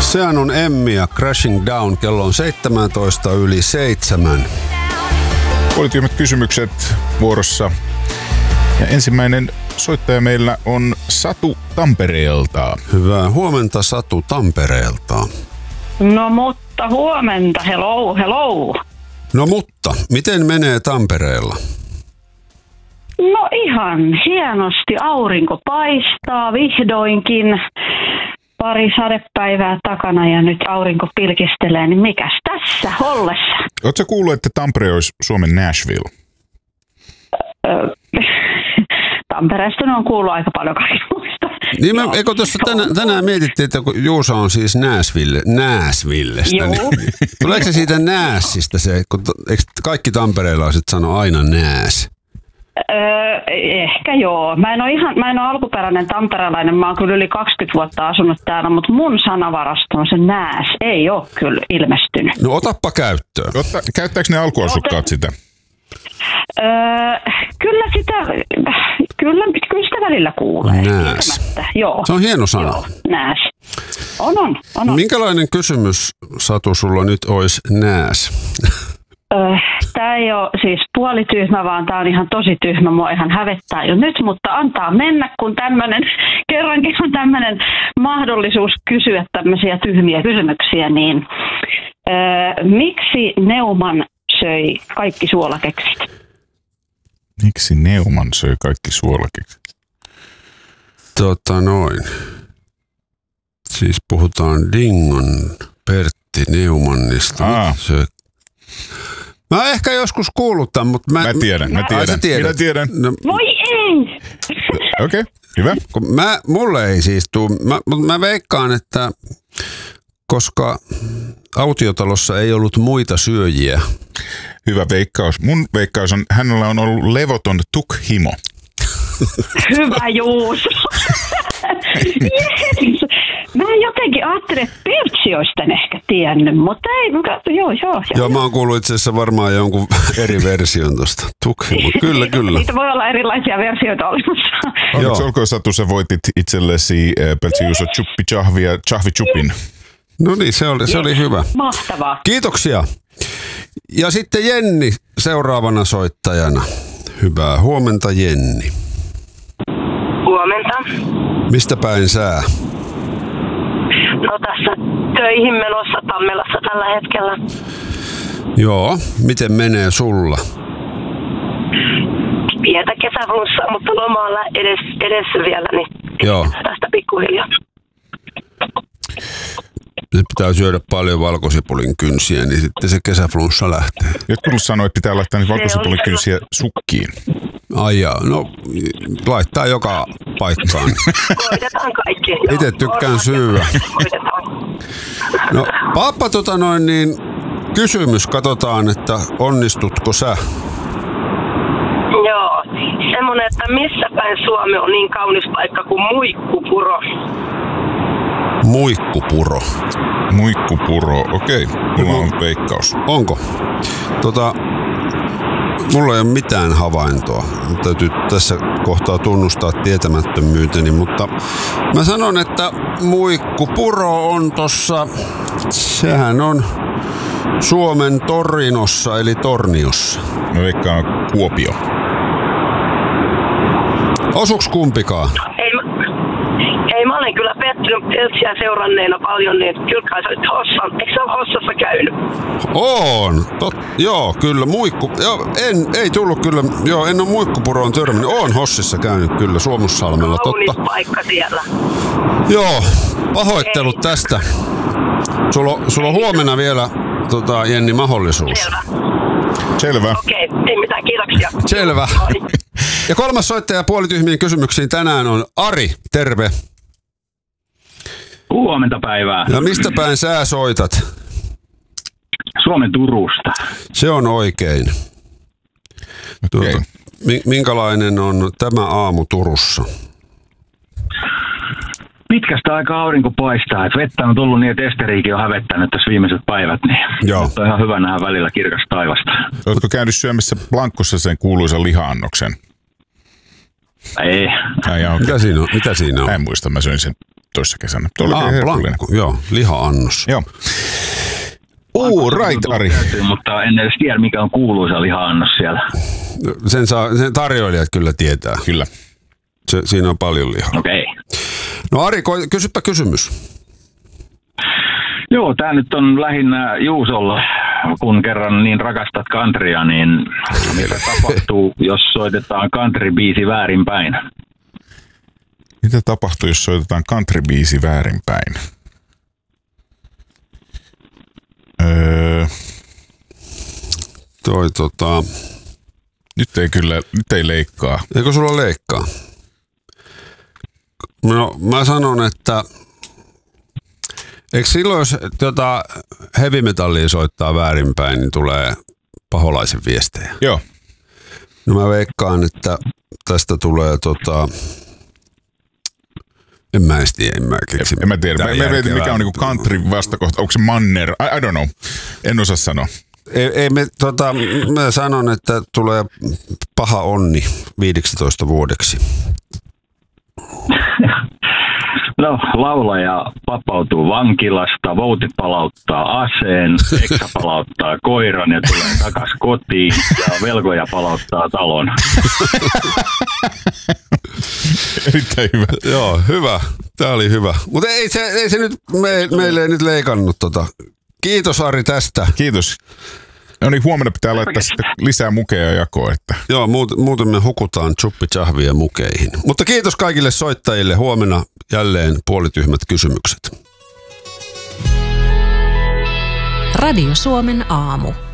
Sehän on Emmi ja Crashing Down. Kello on 7:17. Poliittimet kysymykset vuorossa. Ja ensimmäinen soittaja meillä on Satu Tampereelta. Hyvää huomenta Satu Tampereelta. No mutta huomenta, hello, hello. No mutta, miten menee Tampereella? No ihan hienosti, aurinko paistaa vihdoinkin. Pari sadepäivää takana ja nyt aurinko pilkistelee, niin mikäs tässä ollessa? Oletko kuullut, että Tampere olisi Suomen Nashville? Tampereesta on kuullut aika paljon kaikenlaista. Niin eikö tuossa tänään mietittiin, että kun Juusa on siis Nääsvillestä, niin tuleeko se siitä Nääsistä se, kun eikö kaikki tamperelaiset sano aina Nääs? Ehkä joo. Mä en ole alkuperäinen tamperelainen, mä oon kyllä yli 20 vuotta asunut täällä, mutta mun sanavarastoon se Nääs ei ole kyllä ilmestynyt. No otappa käyttöön. Käyttääkö ne alkuasukkaat sitä? Kyllä sitä välillä kuulee. Nääs. Joo. Se on hieno sana. Joo, Nääs. On. Minkälainen kysymys, Satu, sulla nyt olisi Nääs? Tämä ei ole siis puolityhmä, vaan tämä on ihan tosi tyhmä. Mua ihan hävettää jo nyt, mutta antaa mennä, kun kerrankin on tämmöinen mahdollisuus kysyä tämmöisiä tyhmiä kysymyksiä. Niin, miksi Neumann söi kaikki suolakeksit? Miksi Neumann söi kaikki suolakeksit? Siis puhutaan Dingon Pertti Neumannista. Mä oon ehkä joskus kuullut tämän, mutta mä tiedän. Minä tiedän. No. Voi ei! Okei, hyvä. Mulle ei siis tule. Mä veikkaan, että koska autiotalossa ei ollut muita syöjiä. Hyvä veikkaus. Mun veikkaus on, hänellä on ollut levoton tukhimo. Hyvä Juuso. Yes. Mä jotenkin ajattelin, että Pertsi olisi tän ehkä tiennyt, mutta ei. Joo, mä oon kuullut itse asiassa varmaan jonkun eri version tuosta tukhimo. Kyllä. Niitä voi olla erilaisia versioita olemassa. Onneksi olkoon Satu, sä voitit itsellesi Pertsi Juuso chuppi ja chahvi chupin. No niin, se oli hyvä. Mahtavaa. Kiitoksia. Ja sitten Jenni seuraavana soittajana. Hyvää huomenta, Jenni. Huomenta. Mistä päin sää? No tässä töihin menossa Tammelassa tällä hetkellä. Joo, miten menee sulla? Pientä kesäflunssaa, mutta lomalla edessä vielä, niin joo. Tästä pikkuhiljaa. Nyt pitää syödä paljon valkosipulin kynsiä, niin sitten se kesäflunssa lähtee. Jotkut sanoo, että pitää laittaa niitä valkosipulin kynsiä sukkiin. Ai jaa, no laittaa joka paikkaan. Koitetaan kaikki. Itse tykkään syyä. No Paappa, kysymys, katsotaan, että onnistutko sä? Joo, semmoinen, että missä päin Suomi on niin kaunis paikka kuin Muikkupuro. Muikkupuro, okei. Mulla on veikkaus. Onko? Mulla ei ole mitään havaintoa. Täytyy tässä kohtaa tunnustaa tietämättömyyteni, mutta mä sanon, että Muikkupuro on tossa, sehän on Suomen Torinossa eli Torniossa. Mä veikkaan Kuopio. Osuks kumpikaan? Ei, mä olen kyllä pettynyt Peltsiä seuranneena paljon, niin kyllä kai sä olit Hossan. Eikö sä ole Hossassa käynyt? On. Joo, kyllä. Ei tullut kyllä. Joo, en ole Muikkupuroon törmännyt. Oon Hossissa käynyt kyllä, Suomussalmella. Kaunis paikka siellä. Joo, pahoittelut tästä. Sulla on huomenna vielä, Jenni, mahdollisuus. Selvä. Okei, ei mitään, kiitoksia. Selvä. Ja kolmas soittaja puolityhmiin kysymyksiin tänään on Ari. Terve. Huomenta päivää. Ja mistä päin sä soitat? Suomen Turusta. Se on oikein. Okay. Minkälainen on tämä aamu Turussa? Pitkästä aikaa aurinko paistaa. Et vettä on tullut niin, että Esteriikin on hävettänyt tässä viimeiset päivät. Niin joo. Mutta on ihan hyvä nähdä välillä kirkasta taivasta. Oletko käynyt syömässä Blankossa sen kuuluisan liha-annoksen? Ei. Mitä siinä on? En muista, mä söin sen toissa kesänä. Blanco, joo, liha-annos. Joo. Right, Ari. Mutta en edes tiedä, mikä on kuuluisa liha-annos siellä. Sen tarjoilijat kyllä tietää. Kyllä. Siinä on paljon lihaa. Okei. No Ari, kysypä kysymys. Joo, tää nyt on lähinnä Juusolla, kun kerran niin rakastat countrya, niin mitä tapahtuu, jos soitetaan country-biisi väärinpäin? Mitä tapahtuu, jos soitetaan country-biisi väärinpäin? Nyt ei leikkaa. Eikö sulla leikkaa? No, mä sanon, että eikö silloin, jos heavy metallia soittaa väärinpäin, niin tulee paholaisen viestejä? Joo. No mä veikkaan, että tästä tulee en mä edes tiedä, en mä keksi. En mä tiedä. Mä mietin, mikä on niinku country vastakohta. Onko se manner? I don't know. En osaa sanoa. Mä sanon, että tulee paha onni 15 vuodeksi. No, laulaja vapautuu vankilasta, vouti palauttaa aseen, Eksa palauttaa koiran ja tulee takas kotiin ja velkoja palauttaa talon. Erittäin hyvä. Joo, hyvä. Tää oli hyvä. Mutta ei se nyt, meille ei nyt leikannut Kiitos Ari tästä. Kiitos. No niin, huomenna pitää laittaa sitten lisää mukeja jakoon. Että. Joo, muuten me hukutaan chuppichahvia mukeihin. Mutta kiitos kaikille soittajille. Huomenna jälleen puolityhmät kysymykset. Radio Suomen aamu.